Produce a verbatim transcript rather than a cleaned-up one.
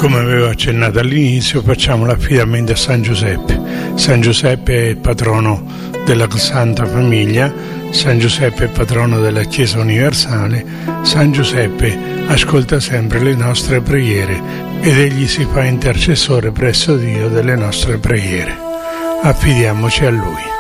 Come avevo accennato all'inizio, facciamo l'affidamento a San Giuseppe. San Giuseppe è il patrono della Santa Famiglia, San Giuseppe è patrono della Chiesa Universale, San Giuseppe ascolta sempre le nostre preghiere ed egli si fa intercessore presso Dio delle nostre preghiere. Affidiamoci a Lui.